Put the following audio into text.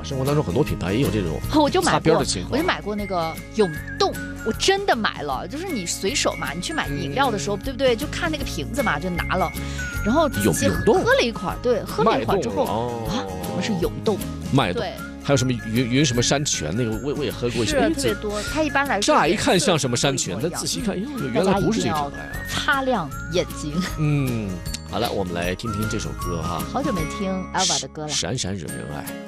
生活当中很多品牌也有这种我就买擦边过的情况。 我就买过那个永动，我真的买了，就是你随手嘛，你去买饮料的时候，对不对？就看那个瓶子嘛，就拿了，然后仔细喝了一会儿，对，喝了一会儿之后怎么是永动？ 脉动。 对。 还有什么云什么山泉那个我也喝过一些， 是特别多。它一般来说乍一看像什么山泉，但仔细看，原来不是这种牌啊！ 擦亮眼睛。 好了，我们来听听这首歌哈。 好久没听 Elva 的歌了， 闪闪惹人爱。